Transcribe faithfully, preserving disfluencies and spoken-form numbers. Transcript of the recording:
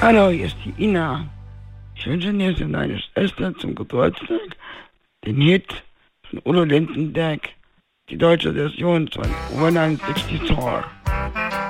Hallo, hier ist die Ina. Ich wünsche dir für deine Schwester zum Geburtstag den Hit von Udo Lindenberg, die deutsche Version von When I'm sixty-four.